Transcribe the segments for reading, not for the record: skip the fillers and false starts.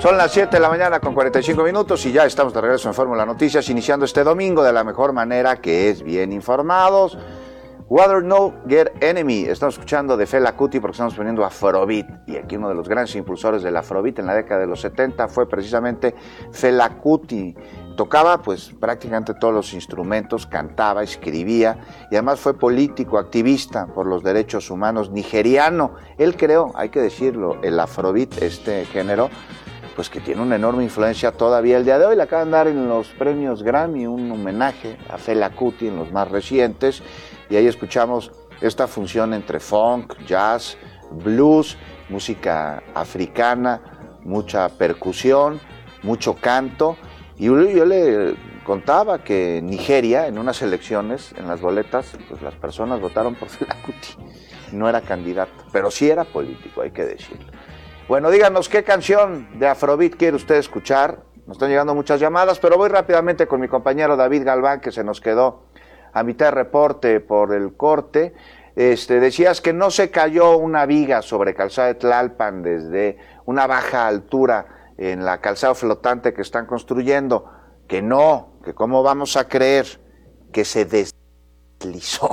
Son las 7 de la mañana con 45 minutos y ya estamos de regreso en Fórmula Noticias, iniciando este domingo de la mejor manera, que es bien informados. Whether No Get Enemy, estamos escuchando de Fela Kuti porque estamos poniendo Afrobeat, y aquí uno de los grandes impulsores del Afrobeat en la década de los 70 fue precisamente Fela Kuti. Tocaba pues prácticamente todos los instrumentos, cantaba, escribía y además fue político, activista por los derechos humanos nigeriano. Él creó, hay que decirlo, el Afrobeat, este género, pues que tiene una enorme influencia todavía el día de hoy. Le acaban de dar en los premios Grammy un homenaje a Fela Kuti en los más recientes, y ahí escuchamos esta función entre funk, jazz, blues, música africana, mucha percusión, mucho canto. Y yo le contaba que en Nigeria, en unas elecciones, en las boletas, pues las personas votaron por Fela Kuti. No era candidato, pero sí era político, hay que decirlo. Bueno, díganos qué canción de Afrobeat quiere usted escuchar. Nos están llegando muchas llamadas, pero voy rápidamente con mi compañero David Galván, que se nos quedó a mitad de reporte por el corte. Decías que no se cayó una viga sobre Calzada de Tlalpan desde una baja altura en la calzada flotante que están construyendo, que no, que cómo vamos a creer que se deslizó.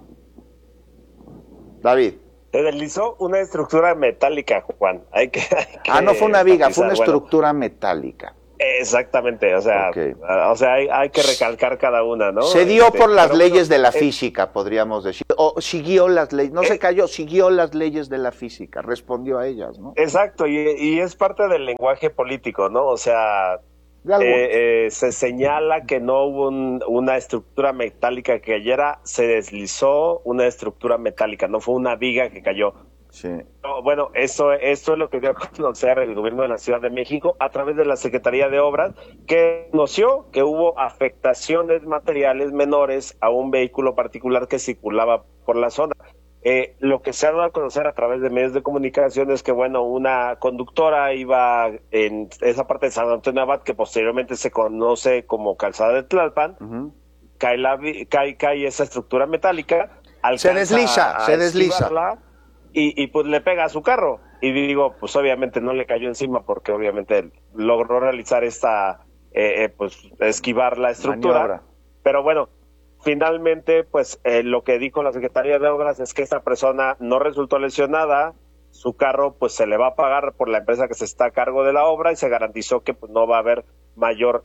David. Se deslizó una estructura metálica, Juan. No fue una viga, fue una estructura metálica. Exactamente, o sea, hay que recalcar cada una, ¿no? Se dio por las leyes de la física, podríamos decir, o siguió las leyes, no se cayó, siguió las leyes de la física, respondió a ellas, ¿no? Exacto, y es parte del lenguaje político, ¿no? O sea, se señala que no hubo una estructura metálica que cayera, se deslizó una estructura metálica, no fue una viga que cayó. Sí. No, bueno, eso es lo que dio a conocer el gobierno de la Ciudad de México a través de la Secretaría de Obras, que conoció que hubo afectaciones materiales menores a un vehículo particular que circulaba por la zona. Lo que se ha dado a conocer a través de medios de comunicación es que, bueno, una conductora iba en esa parte de San Antonio Abad, que posteriormente se conoce como Calzada de Tlalpan, cae esa estructura metálica, se desliza. Y pues le pega a su carro. Y digo, pues obviamente no le cayó encima porque obviamente logró realizar esquivar la estructura. Maniobra. Pero bueno, finalmente, pues lo que dijo la Secretaría de Obras es que esta persona no resultó lesionada, su carro pues se le va a pagar por la empresa que se está a cargo de la obra y se garantizó que pues no va a haber mayor,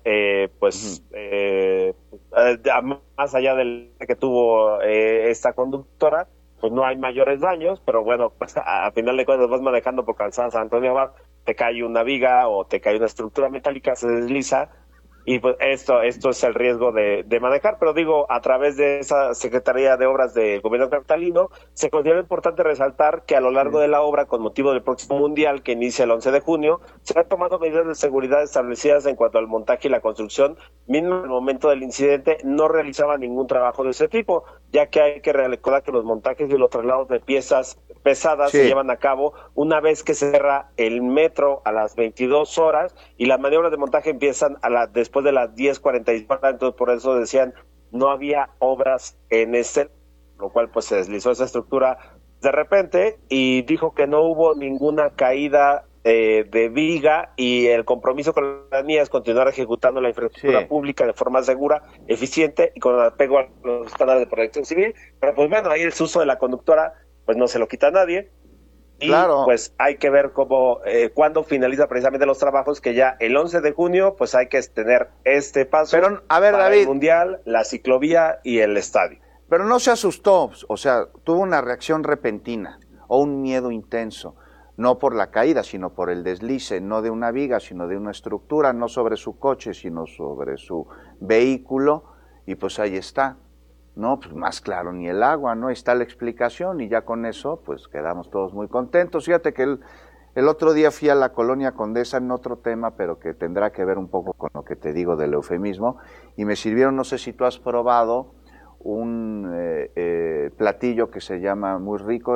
más allá del que tuvo esta conductora, pues no hay mayores daños, pero bueno, pues a final de cuentas vas manejando por Calzada San Antonio Abad, te cae una viga o te cae una estructura metálica, se desliza, y pues esto es el riesgo de manejar, pero digo, a través de esa Secretaría de Obras del Gobierno capitalino, se considera importante resaltar que a lo largo de la obra, con motivo del próximo Mundial, que inicia el 11 de junio, se han tomado medidas de seguridad establecidas en cuanto al montaje y la construcción, mismo en el momento del incidente no realizaba ningún trabajo de ese tipo, ya que hay que recordar que los montajes y los traslados de piezas pesadas se llevan a cabo una vez que se cierra el metro a las 22 horas y las maniobras de montaje empiezan después de las 10:44, entonces por eso decían no había obras en lo cual pues se deslizó esa estructura de repente, y dijo que no hubo ninguna caída de viga, y el compromiso con la ciudadanía es continuar ejecutando la infraestructura pública de forma segura, eficiente y con apego a los estándares de protección civil. Pero pues bueno, ahí el uso de la conductora pues no se lo quita a nadie. Y pues hay que ver cuándo finaliza precisamente los trabajos, que ya el 11 de junio pues hay que tener este paso. Pero, a ver, para David, el Mundial, la ciclovía y el estadio. Pero no se asustó, o sea, tuvo una reacción repentina o un miedo intenso, no por la caída, sino por el deslice, no de una viga, sino de una estructura, no sobre su coche, sino sobre su vehículo, y pues ahí está. No, pues más claro ni el agua, ¿no? Ahí está la explicación, y ya con eso pues quedamos todos muy contentos. Fíjate que el otro día fui a la Colonia Condesa en otro tema, pero que tendrá que ver un poco con lo que te digo del eufemismo, y me sirvieron, no sé si tú has probado, un platillo que se llama muy rico,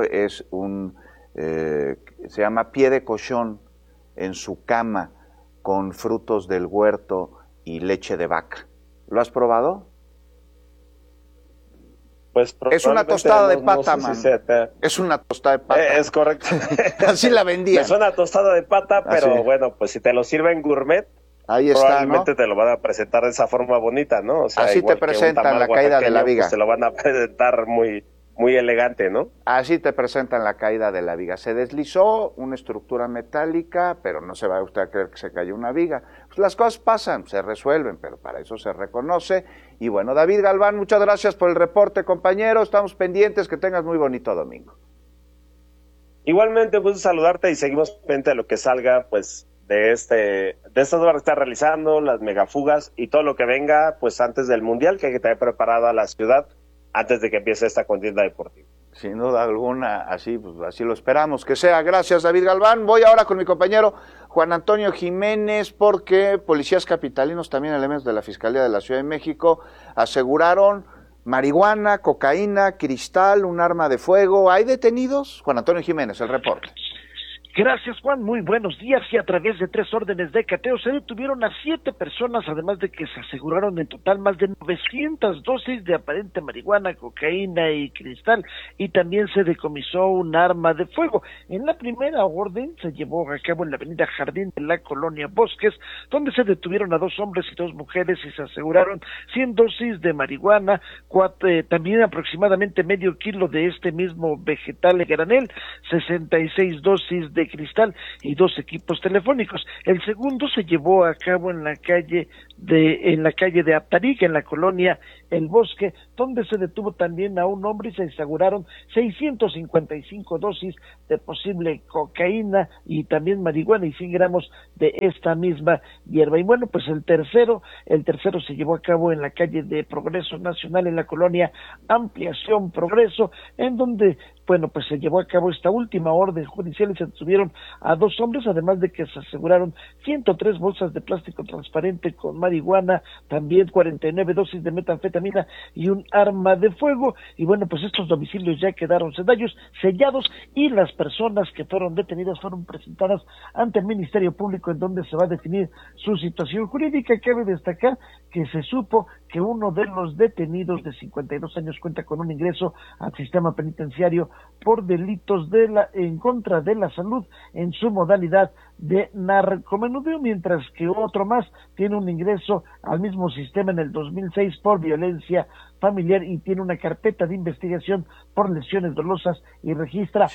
se llama pie de cochón en su cama con frutos del huerto y leche de vaca. ¿Lo has probado? Pues es una tostada de pata, man. Es una tostada de pata. Es correcto. Así la vendían. Es una tostada de pata, pero bueno, pues si te lo sirven gourmet, ahí está, probablemente ¿no? te lo van a presentar de esa forma bonita, ¿no? O sea, así te presentan la caída de la viga. Pues te lo van a presentar muy elegante, ¿no? Así te presentan la caída de la viga. Se deslizó una estructura metálica, pero no se va usted a creer que se cayó una viga. Pues las cosas pasan, se resuelven, pero para eso se reconoce. Y bueno, David Galván, muchas gracias por el reporte, compañero. Estamos pendientes, que tengas muy bonito domingo. Igualmente, pues saludarte y seguimos pendientes de lo que salga, pues, de estas obras que está realizando, las megafugas y todo lo que venga, pues, antes del Mundial, que hay que tener preparada la ciudad antes de que empiece esta contienda deportiva. Sin duda alguna, así lo esperamos que sea. Gracias, David Galván. Voy ahora con mi compañero Juan Antonio Jiménez, porque policías capitalinos, también elementos de la Fiscalía de la Ciudad de México, aseguraron marihuana, cocaína, cristal, un arma de fuego. ¿Hay detenidos? Juan Antonio Jiménez, el reporte. Gracias, Juan. Muy buenos días. Y a través de 3 órdenes de cateo se detuvieron a 7 personas, además de que se aseguraron en total más de 900 dosis de aparente marihuana, cocaína y cristal, y también se decomisó un arma de fuego. En la primera orden se llevó a cabo en la avenida Jardín de la colonia Bosques, donde se detuvieron a 2 hombres y 2 mujeres y se aseguraron 100 dosis de marihuana, también aproximadamente medio kilo de este mismo vegetal de granel, 66 dosis de cristal y 2 equipos telefónicos. El segundo se llevó a cabo en la calle de Aptarica, en la colonia El Bosque, donde se detuvo también a un hombre y se aseguraron 655 dosis de posible cocaína y también marihuana y 100 gramos de esta misma hierba. Y bueno, pues el tercero se llevó a cabo en la calle de Progreso Nacional, en la colonia Ampliación Progreso, en donde, bueno, pues se llevó a cabo esta última orden judicial y se detuvieron a 2 hombres, además de que se aseguraron 103 bolsas de plástico transparente con marihuana, también 49 dosis de metanfetamina y un arma de fuego. Y bueno, pues estos domicilios ya quedaron sellados y las personas que fueron detenidas fueron presentadas ante el Ministerio Público, en donde se va a definir su situación jurídica. Cabe destacar que se supo que uno de los detenidos de 52 años cuenta con un ingreso al sistema penitenciario por delitos en contra de la salud en su modalidad de narcomenudeo, mientras que otro más tiene un ingreso al mismo sistema en el 2006 por violencia familiar y tiene una carpeta de investigación por lesiones dolosas y registra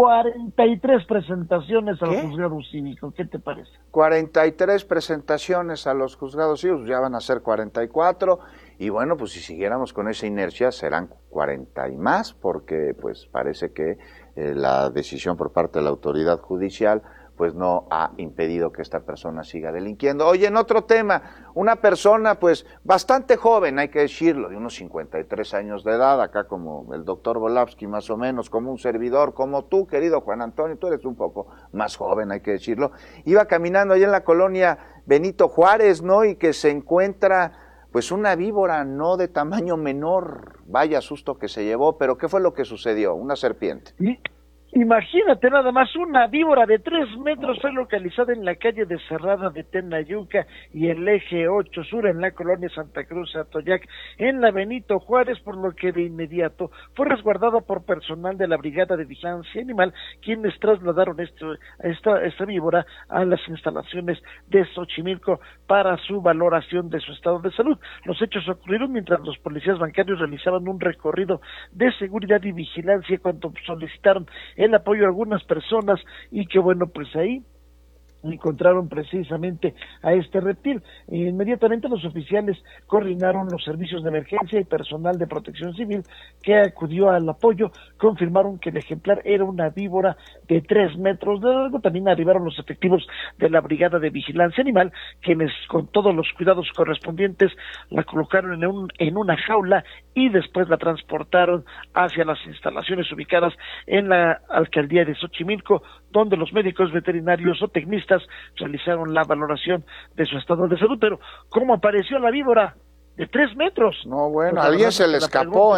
43 presentaciones a los juzgados cívicos. ¿Qué te parece? 43 presentaciones a los juzgados cívicos, ya van a ser 44, y bueno, pues si siguiéramos con esa inercia serán 40 y más, porque pues parece que la decisión por parte de la autoridad judicial pues no ha impedido que esta persona siga delinquiendo. Oye, en otro tema, una persona pues bastante joven, hay que decirlo, de unos 53 años de edad, acá como el doctor Volavsky más o menos, como un servidor, como tú, querido Juan Antonio, tú eres un poco más joven, hay que decirlo, iba caminando allá en la colonia Benito Juárez, ¿no? Y que se encuentra pues una víbora no de tamaño menor, vaya susto que se llevó, pero ¿qué fue lo que sucedió? Una serpiente. ¿Sí? Imagínate nada más, una víbora de 3 metros fue localizada en la calle de Cerrada de Tenayuca y el eje 8 Sur en la colonia Santa Cruz Atoyac en la Benito Juárez, por lo que de inmediato fue resguardada por personal de la Brigada de Vigilancia Animal, quienes trasladaron esta víbora a las instalaciones de Xochimilco para su valoración de su estado de salud. Los hechos ocurrieron mientras los policías bancarios realizaban un recorrido de seguridad y vigilancia cuando solicitaron el apoyo de algunas personas y que bueno, pues ahí encontraron precisamente a este reptil. Inmediatamente los oficiales coordinaron los servicios de emergencia y personal de protección civil que acudió al apoyo, confirmaron que el ejemplar era una víbora de 3 metros de largo. También arribaron los efectivos de la Brigada de Vigilancia Animal, quienes con todos los cuidados correspondientes la colocaron en una jaula y después la transportaron hacia las instalaciones ubicadas en la alcaldía de Xochimilco, donde los médicos veterinarios o tecnistas realizaron la valoración de su estado de salud. Pero ¿cómo apareció la víbora de 3 metros? No, bueno, pues alguien se le escapó,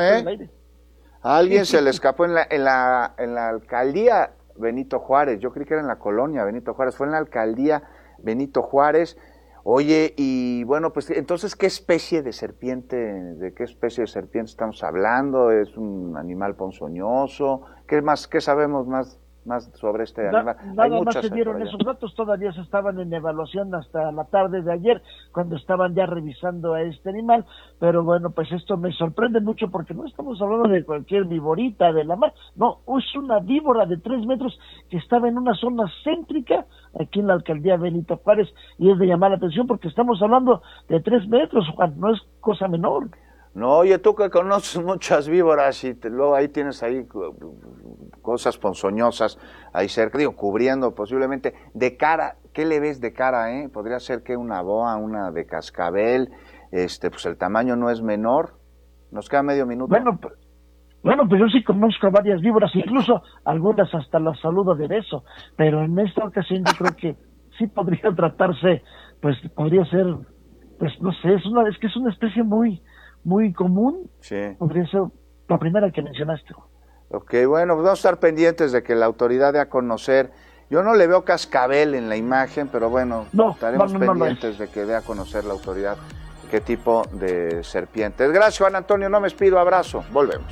a alguien se le escapó en la alcaldía Benito Juárez. Yo creí que era en la colonia Benito Juárez, fue en la alcaldía Benito Juárez. Oye, y bueno, pues entonces, ¿qué especie de serpiente estamos hablando? ¿Es un animal ponzoñoso? ¿Qué sabemos más sobre este animal? Nada más se dieron esos datos, todavía se estaban en evaluación hasta la tarde de ayer, cuando estaban ya revisando a este animal, pero bueno, pues esto me sorprende mucho porque no estamos hablando de cualquier víborita de la mar, no, es una víbora de 3 metros que estaba en una zona céntrica aquí en la alcaldía Benito Juárez, y es de llamar la atención porque estamos hablando de 3 metros, Juan, no es cosa menor. No, oye, tú que conoces muchas víboras y luego ahí tienes ahí cosas ponzoñosas ahí cerca, cubriendo posiblemente. De cara, ¿qué le ves de cara, Podría ser que una boa, una de cascabel, pues el tamaño no es menor. Nos queda medio minuto. Bueno, pues yo sí conozco a varias víboras, incluso algunas hasta las saludo de beso, pero en esta ocasión yo creo que sí podría tratarse, pues podría ser, pues no sé, es que es una especie muy común. Sí. Podría ser la primera que mencionaste. Ok, bueno, pues vamos a estar pendientes de que la autoridad dé a conocer. Yo no le veo cascabel en la imagen, pero bueno, estaremos pendientes de que dé a conocer la autoridad qué tipo de serpientes. Gracias, Juan Antonio, no me despido, abrazo, volvemos.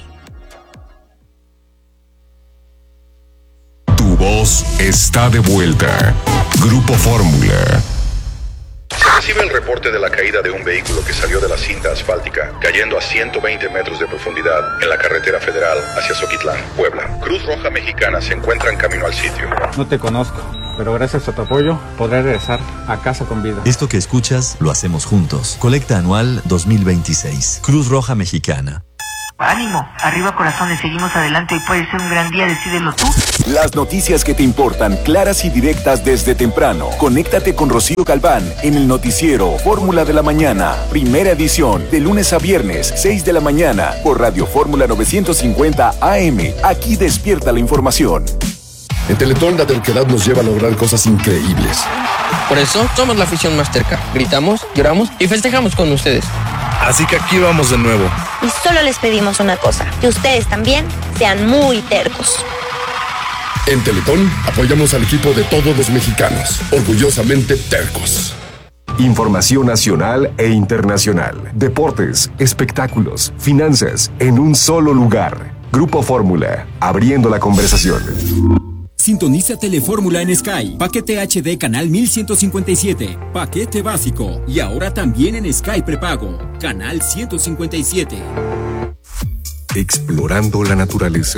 Tu voz está de vuelta. Grupo Fórmula. Recibe el reporte de la caída de un vehículo que salió de la cinta asfáltica, cayendo a 120 metros de profundidad en la carretera federal hacia Zoquitlán, Puebla. Cruz Roja Mexicana se encuentra en camino al sitio. No te conozco, pero gracias a tu apoyo podré regresar a casa con vida. Esto que escuchas lo hacemos juntos. Colecta anual 2026. Cruz Roja Mexicana. Ánimo, arriba corazones, seguimos adelante, hoy puede ser un gran día, decídelo tú. Las noticias que te importan, claras y directas desde temprano. Conéctate con Rocío Galván en el noticiero Fórmula de la Mañana, primera edición, de lunes a viernes, 6 de la mañana, por Radio Fórmula 950 AM. Aquí despierta la información. En Teletón la terquedad nos lleva a lograr cosas increíbles. Por eso somos la afición más terca. Gritamos, lloramos y festejamos con ustedes. Así que aquí vamos de nuevo. Y solo les pedimos una cosa, que ustedes también sean muy tercos. En Teletón apoyamos al equipo de todos los mexicanos, orgullosamente tercos. Información nacional e internacional. Deportes, espectáculos, finanzas, en un solo lugar. Grupo Fórmula, abriendo la conversación. Sintoniza Telefórmula en Sky. Paquete HD canal 1157. Paquete básico. Y ahora también en Sky prepago. Canal 157. Explorando la naturaleza.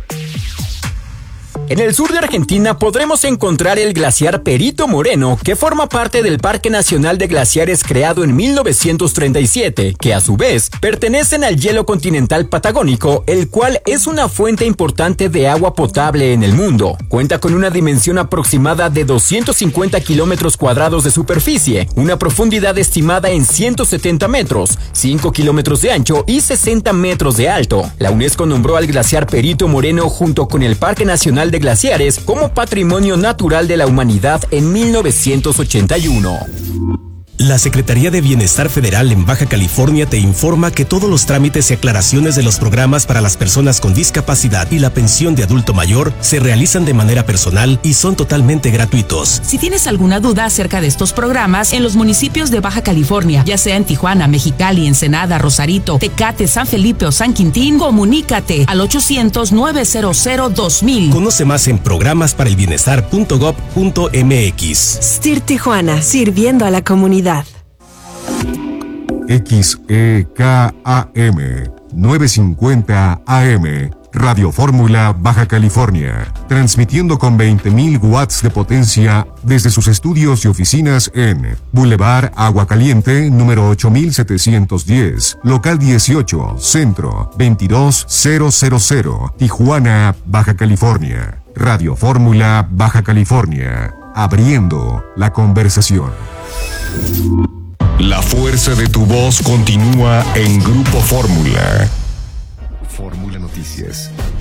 En el sur de Argentina podremos encontrar el glaciar Perito Moreno, que forma parte del Parque Nacional de Glaciares creado en 1937, que a su vez pertenecen al hielo continental patagónico, el cual es una fuente importante de agua potable en el mundo. Cuenta con una dimensión aproximada de 250 kilómetros cuadrados de superficie, una profundidad estimada en 170 metros, 5 kilómetros de ancho y 60 metros de alto. La UNESCO nombró al glaciar Perito Moreno junto con el Parque Nacional de Glaciares como Patrimonio Natural de la Humanidad en 1981. La Secretaría de Bienestar Federal en Baja California te informa que todos los trámites y aclaraciones de los programas para las personas con discapacidad y la pensión de adulto mayor se realizan de manera personal y son totalmente gratuitos. Si tienes alguna duda acerca de estos programas en los municipios de Baja California, ya sea en Tijuana, Mexicali, Ensenada, Rosarito, Tecate, San Felipe o San Quintín, comunícate al 800-900-2000. Conoce más en programasparelbienestar.gov.mx. STIR Tijuana, sirviendo a la comunidad. XEKAM 950 AM, Radio Fórmula Baja California, transmitiendo con 20.000 watts de potencia desde sus estudios y oficinas en Boulevard Agua Caliente, número 8710, local 18, centro 22000, Tijuana, Baja California. Radio Fórmula Baja California, abriendo la conversación. La fuerza de tu voz continúa en Grupo Fórmula. Fórmula Noticias.